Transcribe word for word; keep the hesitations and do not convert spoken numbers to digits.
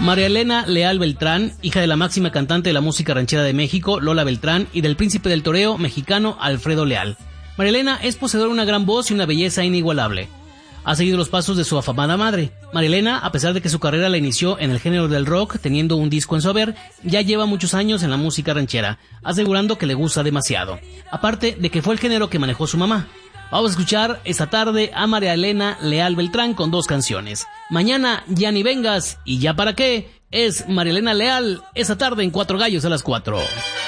María Elena Leal Beltrán, hija de la máxima cantante de la música ranchera de México, Lola Beltrán, y del príncipe del toreo mexicano, Alfredo Leal. María Elena es poseedora de una gran voz y una belleza inigualable. Ha seguido los pasos de su afamada madre. María Elena, a pesar de que su carrera la inició en el género del rock, teniendo un disco en su haber, ya lleva muchos años en la música ranchera, asegurando que le gusta demasiado. Aparte de que fue el género que manejó su mamá. Vamos a escuchar esta tarde a María Elena Leal Beltrán con dos canciones. Mañana ya ni vengas y ya para qué. Es María Elena Leal esa tarde en Cuatro Gallos a las cuatro.